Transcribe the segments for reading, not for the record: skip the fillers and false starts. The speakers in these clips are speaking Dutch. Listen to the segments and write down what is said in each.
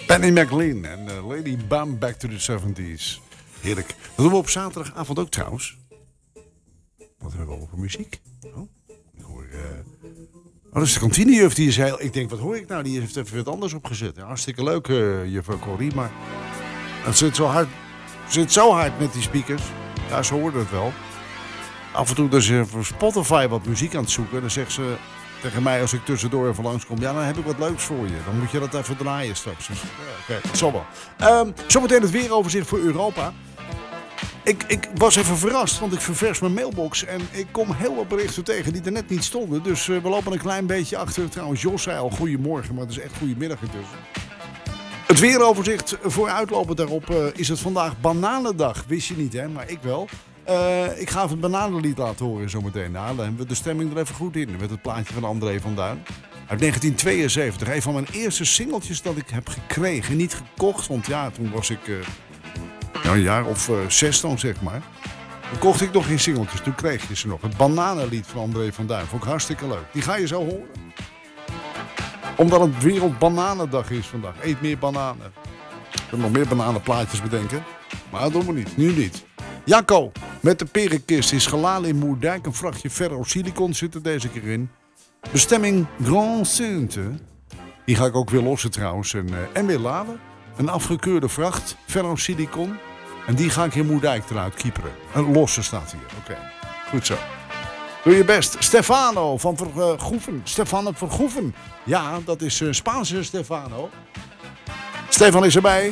Penny McLean en Lady Bam Back to the 70s. Heerlijk. Dat doen we op zaterdagavond ook trouwens. Wat hebben we over muziek? Oh, ik hoor... dat is de kantinejuf die is heel... Ik denk, wat hoor ik nou? Die heeft even wat anders opgezet. Ja, hartstikke leuk, juffrouw Corrie, maar... Het zit zo hard met die speakers. Ja, ze hoorden het wel. Af en toe is ze voor Spotify wat muziek aan het zoeken. Dan zegt ze tegen mij als ik tussendoor even langskom... Ja, dan heb ik wat leuks voor je. Dan moet je dat even draaien straks. Dus, ja, oké, dat zal wel. Zometeen het weeroverzicht voor Europa. Ik was even verrast, want ik ververs mijn mailbox... en ik kom heel wat berichten tegen die er net niet stonden. Dus we lopen een klein beetje achter. Trouwens, Jos zei al goedemorgen, maar het is echt goedemiddag intussen. Het weeroverzicht, vooruitlopend daarop, is het vandaag Bananendag. Wist je niet, hè? Maar ik wel. Ik ga even het bananenlied laten horen zometeen. Nou, dan hebben we de stemming er even goed in. Met het plaatje van André van Duin. Uit 1972. Een van mijn eerste singeltjes dat ik heb gekregen. Niet gekocht, want ja, toen was ik een jaar of 6 dan, zeg maar. Toen kocht ik nog geen singeltjes. Toen kreeg je ze nog. Het bananenlied van André van Duin. Vond ik hartstikke leuk. Die ga je zo horen. Omdat het Wereldbananendag is vandaag. Eet meer bananen. Ik kan nog meer bananenplaatjes bedenken. Maar dat doen we niet. Nu niet. Jacco met de perenkist is geladen in Moerdijk. Een vrachtje ferrosilicon zit er deze keer in. Bestemming Grand Sainte. Die ga ik ook weer lossen trouwens. En weer laden. Een afgekeurde vracht. Ferrosilicon. En die ga ik in Moerdijk eruit kieperen. Een losse staat hier. Oké. Goed zo. Doe je best. Stefano van Vergoeven. Stefano Vergoeven. Ja, dat is Spaanse Stefano. Stefan is erbij.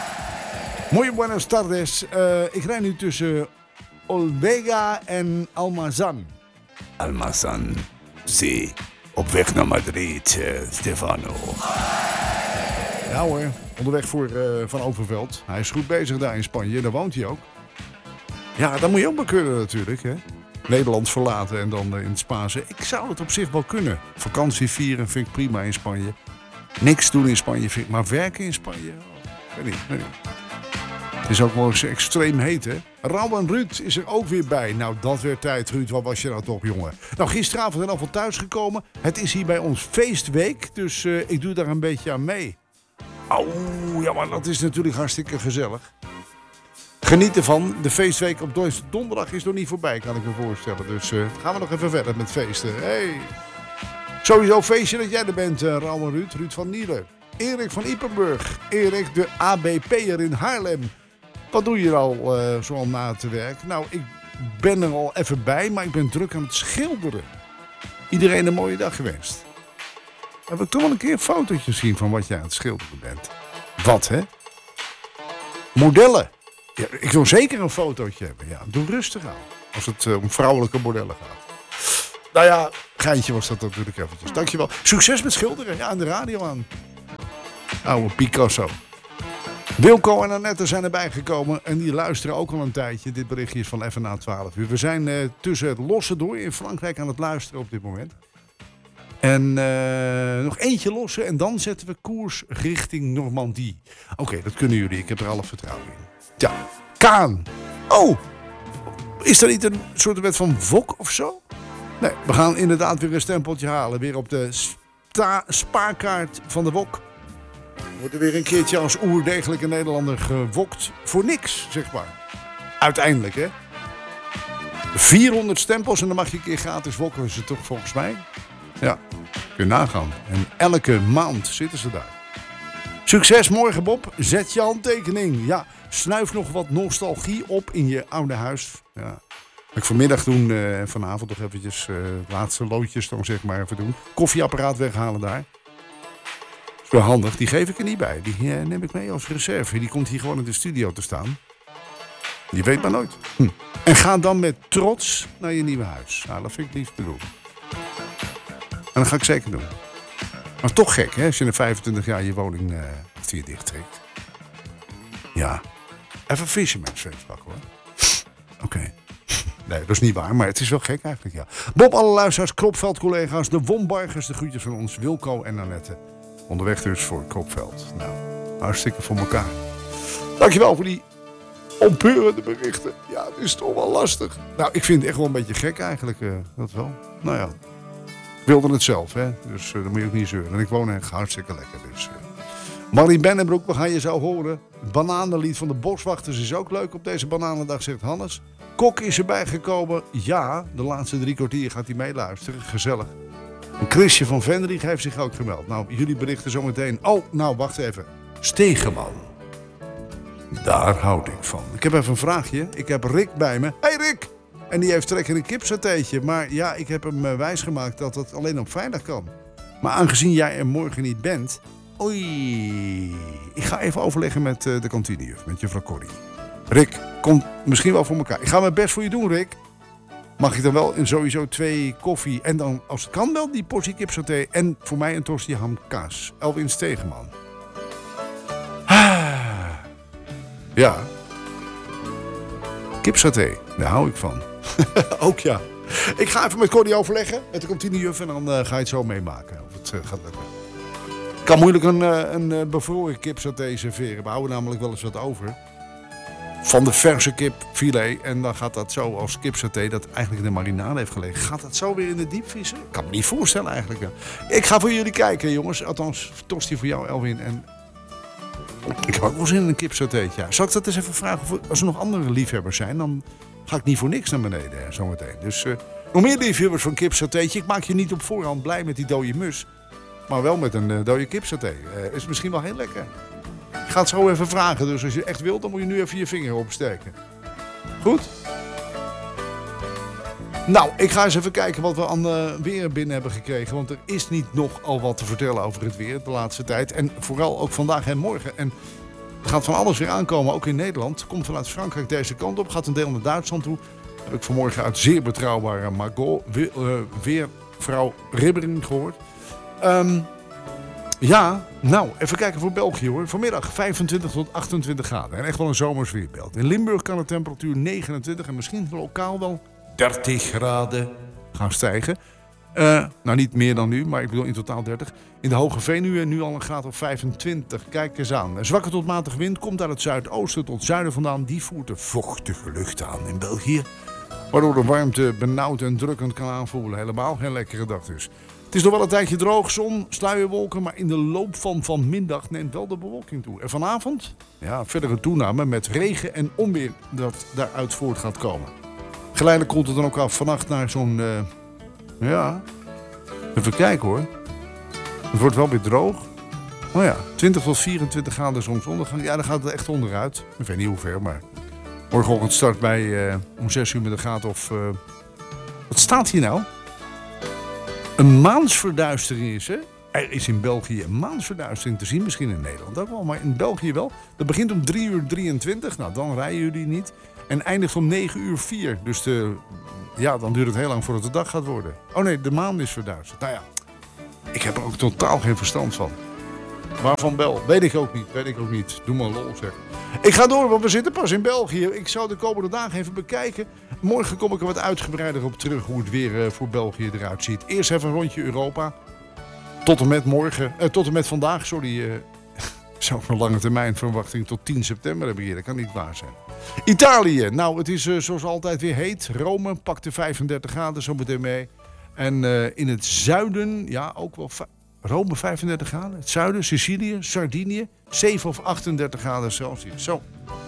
Muy buenas tardes. Ik rijd nu tussen Olvega en Almazan. Almazan. Sí. Op weg naar Madrid, Stefano. Ja hoor. Onderweg voor Van Overveld. Hij is goed bezig daar in Spanje. Daar woont hij ook. Ja, dat moet je ook maar kunnen natuurlijk, hè. Nederland verlaten en dan in het Spaanse. Ik zou het op zich wel kunnen. Vakantie vieren vind ik prima in Spanje. Niks doen in Spanje vind ik. Maar werken in Spanje? Weet niet. Het is ook wel eens extreem heet, hè? Rauw en Ruud is er ook weer bij. Nou, dat werd tijd, Ruud. Wat was je nou toch, jongen? Nou, gisteravond ben ik al van thuis gekomen. Het is hier bij ons feestweek. Dus ik doe daar een beetje aan mee. Oh, ja, maar dat is natuurlijk hartstikke gezellig. Geniet ervan. De feestweek op donderdag is nog niet voorbij, kan ik me voorstellen. Dus gaan we nog even verder met feesten. Hey. Sowieso feestje dat jij er bent, Rauw en Ruud. Ruud van Nielen. Erik van Ippenburg. Erik de ABP'er in Haarlem. Wat doe je al zoal na te werk? Nou, ik ben er al even bij, maar ik ben druk aan het schilderen. Iedereen een mooie dag gewenst. Heb ik toch wel een keer fotootjes zien van wat jij aan het schilderen bent. Wat, hè? Modellen. Ja, ik wil zeker een fotootje hebben. Ja, doe rustig aan. Als het om vrouwelijke modellen gaat. Nou ja, geintje was dat natuurlijk eventjes. Dankjewel. Succes met schilderen. Ja, aan de radio aan. Oude Picasso. Wilco en Annette zijn erbij gekomen. En die luisteren ook al een tijdje. Dit berichtje is van even na 12 uur. We zijn tussen het lossen door in Frankrijk aan het luisteren op dit moment. En nog eentje lossen. En dan zetten we koers richting Normandie. Oké, dat kunnen jullie. Ik heb er alle vertrouwen in. Ja, Kaan. Oh, is er niet een soort wet van Wok of zo? Nee, we gaan inderdaad weer een stempeltje halen. Weer op de spaarkaart van de Wok. Wordt er weer een keertje als oerdegelijke Nederlander gewokt. Voor niks, zeg maar. Uiteindelijk, hè. 400 stempels en dan mag je een keer gratis wokken. Is het toch volgens mij? Ja, kun je nagaan. En elke maand zitten ze daar. Succes morgen, Bob. Zet je handtekening. Ja, snuif nog wat nostalgie op in je oude huis. Ja. Ik vanmiddag doen en vanavond nog eventjes laatste loodjes dan zeg maar even doen. Koffieapparaat weghalen daar. Dat is wel handig. Die geef ik er niet bij. Die neem ik mee als reserve. Die komt hier gewoon in de studio te staan. Je weet maar nooit. En ga dan met trots naar je nieuwe huis. Nou, dat vind ik lief te doen. En dat ga ik zeker doen. Maar toch gek, hè? Als je in 25 jaar je woning achter je dicht trekt. Ja. Even Fisherman's Friends pakken, hoor. Oké. Nee, dat is niet waar, maar het is wel gek eigenlijk, ja. Bob, alle luisteraars, Kropveld-collega's, de Wombargers, de groetjes van ons, Wilco en Annette. Onderweg dus voor Kropveld. Nou, hartstikke voor elkaar. Dankjewel voor die ompeurende berichten. Ja, het is toch wel lastig. Nou, ik vind het echt wel een beetje gek eigenlijk, dat wel. Nou ja, ik wilde het zelf, hè. Dus dat moet je ook niet zeuren. En ik woon echt hartstikke lekker, dus... Marie Bennebroek, we gaan je zo horen. Het bananenlied van de Boswachters is ook leuk op deze bananendag, zegt Hannes. Kok is erbij gekomen. Ja, de laatste 3 kwartier gaat hij meeluisteren. Gezellig. En Chrisje van Vendrieg heeft zich ook gemeld. Nou, jullie berichten zometeen. Oh, nou, wacht even. Stegeman. Daar houd ik van. Ik heb even een vraagje. Ik heb Rick bij me. Hey Rick! En die heeft trek in een kipsatéetje. Maar ja, ik heb hem wijsgemaakt dat dat alleen op vrijdag kan. Maar aangezien jij er morgen niet bent... Oei. Ik ga even overleggen met de kantinejuf, met juffrouw Corrie. Rick, komt misschien wel voor elkaar. Ik ga mijn best voor je doen, Rick. Mag ik dan wel in sowieso 2 koffie en dan, als het kan wel, die portie kipsaté. En voor mij een tosti hamkaas. Elwin Stegeman. Ja. Kipsaté, daar hou ik van. Ook ja. Ik ga even met Corrie overleggen, met de kantinejuf. En dan ga je het zo meemaken of het gaat lukken. Ik kan moeilijk een bevroren kipsaté serveren. We houden namelijk wel eens wat over. Van de verse kipfilet. En dan gaat dat zo als kipsaté dat eigenlijk in de marinade heeft gelegen. Gaat dat zo weer in de diepvriezer? Ik kan me niet voorstellen eigenlijk. Ik ga voor jullie kijken, jongens. Althans, tosti voor jou, Elwin. En ik heb ook wel zin in een kipsatéetje. Zal ik dat eens even vragen? Of als er nog andere liefhebbers zijn, dan ga ik niet voor niks naar beneden zometeen. Dus nog meer liefhebbers van kipsatéetje. Ik maak je niet op voorhand blij met die dode mus. Maar wel met een dode kipsaté. Is misschien wel heel lekker. Ik ga het zo even vragen. Dus als je echt wilt, dan moet je nu even je vinger opsteken. Goed? Nou, ik ga eens even kijken wat we aan weer binnen hebben gekregen. Want er is niet nogal wat te vertellen over het weer de laatste tijd. En vooral ook vandaag en morgen. En er gaat van alles weer aankomen, ook in Nederland. Komt vanuit Frankrijk deze kant op. Gaat een deel naar Duitsland toe. Heb ik vanmorgen uit zeer betrouwbare Margot, weervrouw Ribbering gehoord. Ja, nou, even kijken voor België hoor. Vanmiddag 25 tot 28 graden. En echt wel een zomers weerbeeld. In Limburg kan de temperatuur 29 en misschien lokaal wel 30 graden gaan stijgen. Nou, niet meer dan nu, maar ik bedoel in totaal 30. In de Hoge Veluwe nu al een graad of 25. Kijk eens aan. Een zwakke tot matige wind komt uit het zuidoosten tot zuiden vandaan. Die voert de vochtige lucht aan in België. Waardoor de warmte benauwd en drukkend kan aanvoelen. Helemaal geen lekkere dag dus. Het is nog wel een tijdje droog, zon, sluierwolken, maar in de loop van vanmiddag neemt wel de bewolking toe. En vanavond, ja, verdere toename met regen en onweer dat daaruit voort gaat komen. Geleidelijk komt het dan ook af vannacht naar zo'n, ja, even kijken hoor. Het wordt wel weer droog. Oh ja, 20 tot 24 graden zonsondergang. Ja, dan gaat het echt onderuit. Ik weet niet hoe ver, maar morgenochtend start bij om 6 uur met een graad of... wat staat hier nou? Een maansverduistering is er. Er is in België een maansverduistering te zien. Misschien in Nederland ook wel, maar in België wel. Dat begint om 3:23. Nou, dan rijden jullie niet. En eindigt om 9:04. Dus dan duurt het heel lang voordat de dag gaat worden. Oh nee, de maan is verduisterd. Nou ja, ik heb er ook totaal geen verstand van. Waarvan bel? Weet ik ook niet. Doe maar lol zeg. Ik ga door, want we zitten pas in België. Ik zou de komende dagen even bekijken. Morgen kom ik er wat uitgebreider op terug hoe het weer voor België eruit ziet. Eerst even een rondje Europa. Tot en met vandaag, zou ik een lange termijn verwachting tot 10 september hebben hier. Dat kan niet waar zijn. Italië. Nou, het is zoals altijd weer heet. Rome pakt de 35 graden zo meteen mee. En in het zuiden, ja, ook wel... Rome 35 graden. Het zuiden, Sicilië, Sardinië, 7 of 38 graden Celsius. Zo.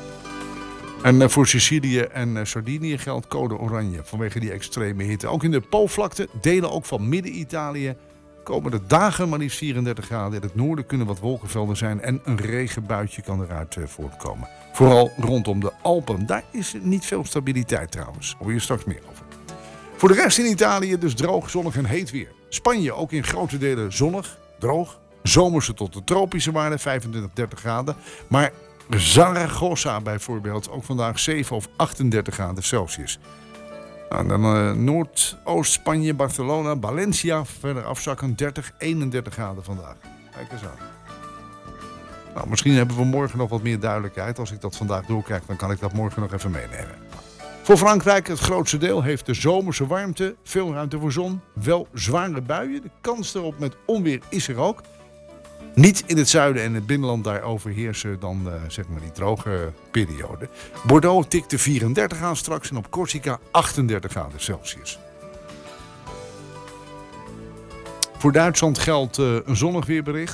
En voor Sicilië en Sardinië geldt code oranje vanwege die extreme hitte. Ook in de Poolvlakte, delen ook van Midden-Italië, komen de dagen maar liefst 34 graden. In het noorden kunnen wat wolkenvelden zijn en een regenbuitje kan eruit voortkomen. Vooral rondom de Alpen. Daar is niet veel stabiliteit trouwens. Hoor je straks meer over. Voor de rest in Italië dus droog, zonnig en heet weer. Spanje ook in grote delen zonnig, droog. Zomerse tot de tropische waarde, 25, 30 graden. Maar Zaragoza bijvoorbeeld, ook vandaag 7 of 38 graden Celsius. Nou, dan Noordoost-Spanje, Barcelona, Valencia, verder afzakken, 30, 31 graden vandaag. Kijk eens aan. Nou, misschien hebben we morgen nog wat meer duidelijkheid. Als ik dat vandaag doorkrijg, dan kan ik dat morgen nog even meenemen. Voor Frankrijk, het grootste deel, heeft de zomerse warmte, veel ruimte voor zon, wel zware buien. De kans erop met onweer is er ook. Niet in het zuiden en het binnenland, daar overheersen dan zeg maar die droge periode. Bordeaux tikt de 34 aan straks en op Corsica 38 graden Celsius. Voor Duitsland geldt een zonnig weerbericht.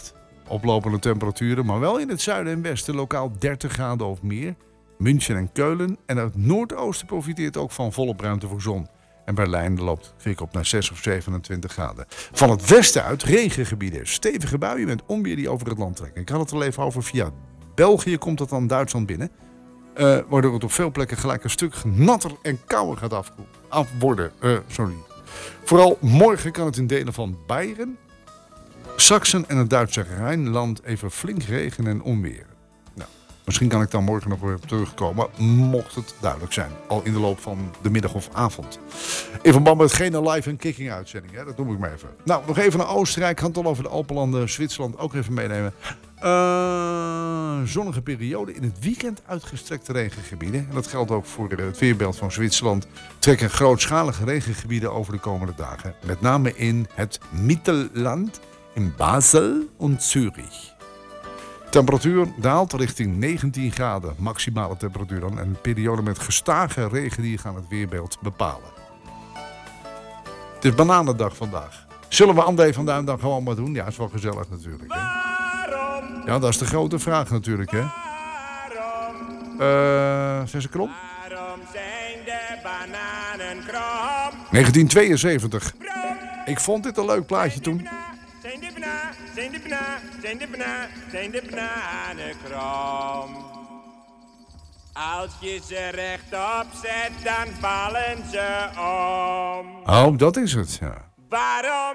Oplopende temperaturen, maar wel in het zuiden en westen lokaal 30 graden of meer. München en Keulen. En het noordoosten profiteert ook van volop ruimte voor zon. En Berlijn loopt fik op naar 6 of 27 graden. Van het westen uit regengebieden. Stevige buien met onweer die over het land trekken. Ik had het al even over via België komt dat dan Duitsland binnen. Waardoor het op veel plekken gelijk een stuk natter en kouder gaat worden. Vooral morgen kan het in delen van Beieren, Sachsen en het Duitse Rijnland even flink regenen en onweren. Nou, misschien kan ik dan morgen nog weer terugkomen, mocht het duidelijk zijn. Al in de loop van de middag of avond. In verband met geen live en kicking uitzending, hè? Dat noem ik maar even. Nou, nog even naar Oostenrijk, kan het al over de Alpenlanden, Zwitserland ook even meenemen. Zonnige periode, in het weekend uitgestrekte regengebieden. En dat geldt ook voor het weerbeeld van Zwitserland. Trekken grootschalige regengebieden over de komende dagen. Met name in het Mittelland, in Basel en Zurich. Temperatuur daalt richting 19 graden, maximale temperatuur dan. En een periode met gestage regen die gaan het weerbeeld bepalen. Het is bananendag vandaag. Zullen we André van Duin dan gewoon maar doen? Ja, is wel gezellig natuurlijk, hè? Ja, dat is de grote vraag natuurlijk, hè. Zijn ze krom? Waarom zijn de bananen krom? 1972. Ik vond dit een leuk plaatje toen. Zijn de bananen krom? Als je ze rechtop zet, dan vallen ze om. Oh, dat is het, ja. Waarom